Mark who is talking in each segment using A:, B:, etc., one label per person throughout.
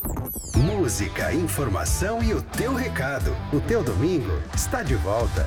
A: Música, informação e o teu recado. O teu domingo está de volta.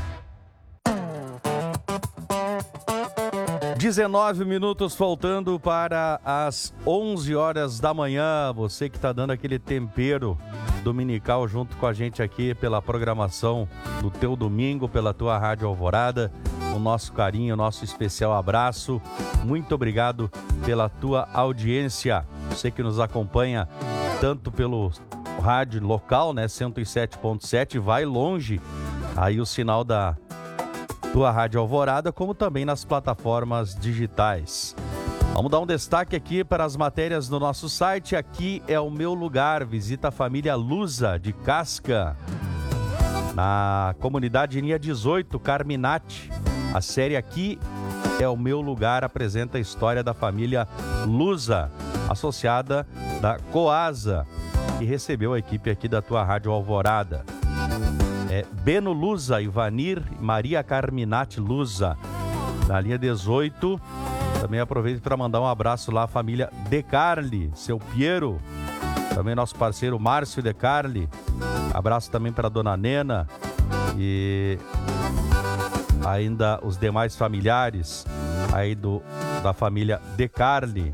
B: 19 minutos faltando para as 11 horas da manhã. Você que está dando aquele tempero dominical junto com a gente aqui pela programação do teu domingo, pela tua Rádio Alvorada. O nosso carinho, o nosso especial abraço. Muito obrigado pela tua audiência. Você que nos acompanha tanto pelo rádio local, né, 107.7, vai longe aí o sinal da tua Rádio Alvorada, como também nas plataformas digitais. Vamos dar um destaque aqui para as matérias do nosso site. Aqui é o meu lugar. Visita a família Lusa de Casca, na comunidade linha 18, Carminati. A série Aqui é o meu lugar apresenta a história da família Lusa, associada da Coasa, que recebeu a equipe aqui da tua Rádio Alvorada. Beno Lusa, Ivanir, Maria Carminati Lusa, na linha 18. Também aproveito para mandar um abraço lá à família De Carli, seu Piero, também nosso parceiro Márcio De Carli. Abraço também para a dona Nena e ainda os demais familiares aí da família De Carli.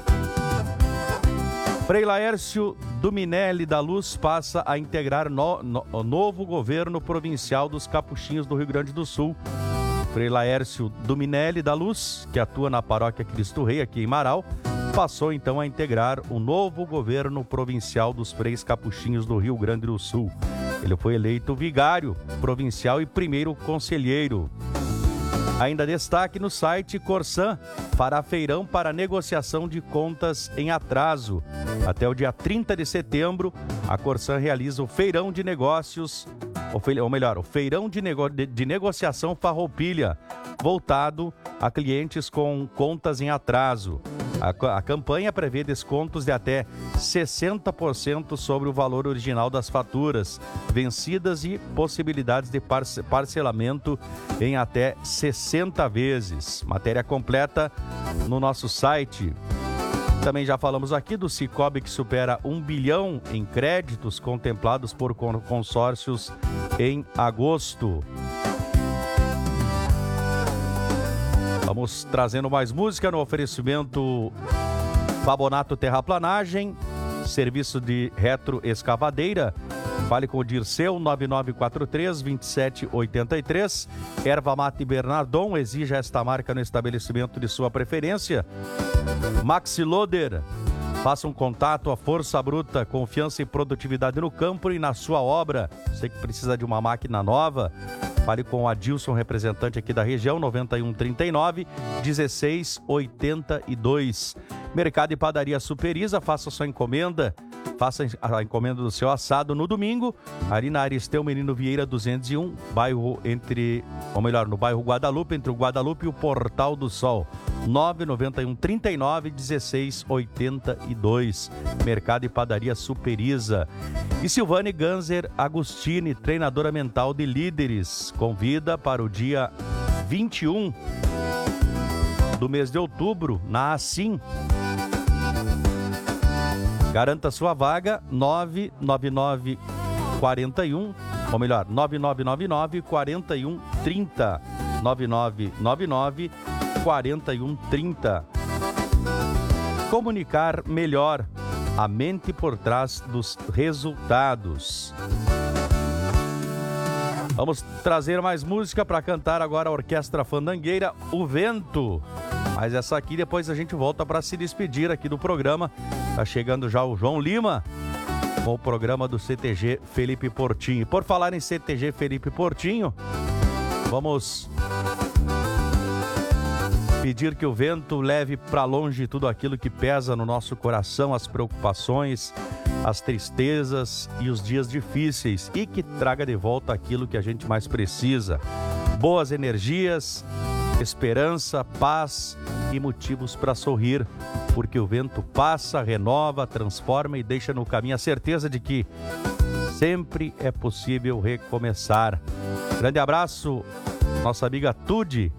B: Frei Laércio Duminelli da Luz passa a integrar o novo governo provincial dos Capuchinhos do Rio Grande do Sul. Frei Laércio Duminelli da Luz, que atua na paróquia Cristo Rei aqui em Marau, passou então a integrar o novo governo provincial dos Freis Capuchinhos do Rio Grande do Sul. Ele foi eleito vigário provincial e primeiro conselheiro. Ainda destaque no site: Corsan fará feirão para negociação de contas em atraso. Até o dia 30 de setembro, a Corsan realiza o feirão de negócios, ou melhor, o feirão de negociação Farroupilha, voltado a clientes com contas em atraso. A campanha prevê descontos de até 60% sobre o valor original das faturas vencidas e possibilidades de parcelamento em até 60 vezes. Matéria completa no nosso site. Também já falamos aqui do Cicobi, que supera 1 bilhão em créditos contemplados por consórcios em agosto. Vamos trazendo mais música no oferecimento Fabonato Terraplanagem, serviço de retroescavadeira. Fale com o Dirceu, 9943-2783. Erva Mate Bernardon, exija esta marca no estabelecimento de sua preferência. Maxi Loader, faça um contato, a força bruta, confiança e produtividade no campo e na sua obra. Você que precisa de uma máquina nova, fale com o Adilson, representante aqui da região, 9139-1682. Mercado e Padaria Superiza, faça sua encomenda. Faça a encomenda do seu assado no domingo, ali na Aristeu Menino Vieira 201, no bairro Guadalupe, entre o Guadalupe e o Portal do Sol. 991-39-1682. Mercado e Padaria Superiza. E Silvane Ganzer Agostini, treinadora mental de líderes, convida para o dia 21 do mês de outubro, na ASIM. Garanta sua vaga, 999-41, ou melhor, 9999-4130. 9999-4130. Comunicar melhor, a mente por trás dos resultados. Vamos trazer mais música para cantar agora a Orquestra Fandangueira, O Vento. Mas essa aqui depois a gente volta para se despedir aqui do programa. Tá chegando já o João Lima com o programa do CTG Felipe Portinho. Por falar em CTG Felipe Portinho, vamos pedir que o vento leve para longe tudo aquilo que pesa no nosso coração, as preocupações, as tristezas e os dias difíceis, e que traga de volta aquilo que a gente mais precisa: boas energias, esperança, paz e motivos para sorrir, porque o vento passa, renova, transforma e deixa no caminho a certeza de que sempre é possível recomeçar. Grande abraço, nossa amiga Tude,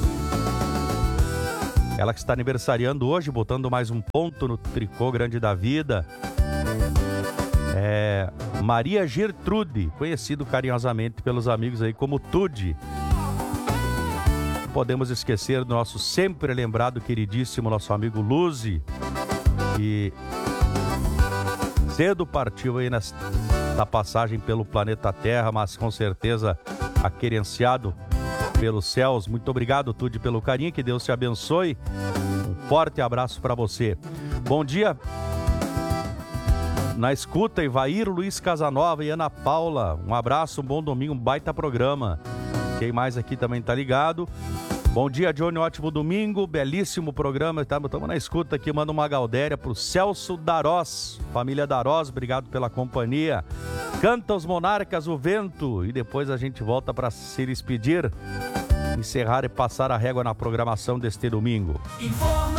B: ela que está aniversariando hoje, botando mais um ponto no tricô grande da vida. Maria Gertrude, conhecido carinhosamente pelos amigos aí como Tude. Não podemos esquecer do nosso sempre lembrado, queridíssimo, nosso amigo Luzi, que cedo partiu aí na passagem pelo planeta Terra, mas com certeza aquerenciado pelos céus. Muito obrigado, Tude, pelo carinho, que Deus te abençoe. Um forte abraço para você. Bom dia. Na escuta, Ivair, Luiz Casanova e Ana Paula. Um abraço, um bom domingo, um baita programa. Quem mais aqui também tá ligado? Bom dia, Johnny, ótimo domingo, belíssimo programa. Estamos na escuta aqui, manda uma gaudéria pro Celso Darós, família Darós, obrigado pela companhia. Canta os Monarcas, o Vento, e depois a gente volta para se despedir, encerrar e passar a régua na programação deste domingo.